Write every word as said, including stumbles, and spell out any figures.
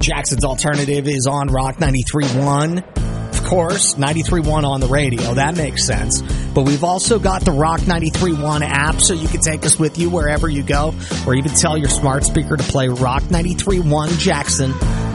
Jackson's Alternative is on Rock ninety-three point one. Of course, ninety-three point one on the radio. That makes sense. But we've also got the Rock ninety-three point one app, so you can take us with you wherever you go, or even tell your smart speaker to play Rock ninety-three point one Jackson